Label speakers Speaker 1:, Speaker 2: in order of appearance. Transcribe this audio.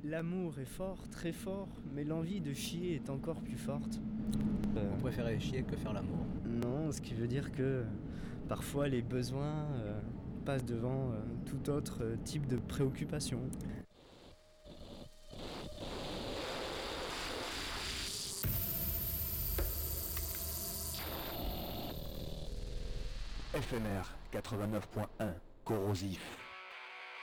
Speaker 1: L'amour est fort, très fort, mais l'envie de chier est encore plus forte.
Speaker 2: Vous préférez chier que faire l'amour?
Speaker 1: Non, ce qui veut dire que parfois les besoins passent devant tout autre type de préoccupation.
Speaker 3: FMR 89.1 corrosif.